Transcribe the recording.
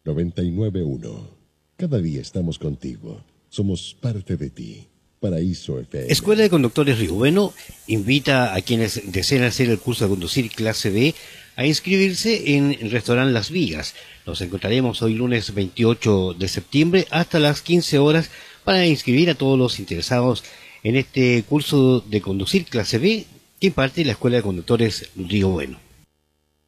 99.1. Cada día estamos contigo. Somos parte de ti. Paraíso FM. Escuela de Conductores Río Bueno invita a quienes deseen hacer el curso de conducir clase B a inscribirse en el restaurante Las Vigas. Nos encontraremos hoy lunes 28 de septiembre hasta las 15 horas para inscribir a todos los interesados en este curso de conducir clase B que imparte la Escuela de Conductores Río Bueno.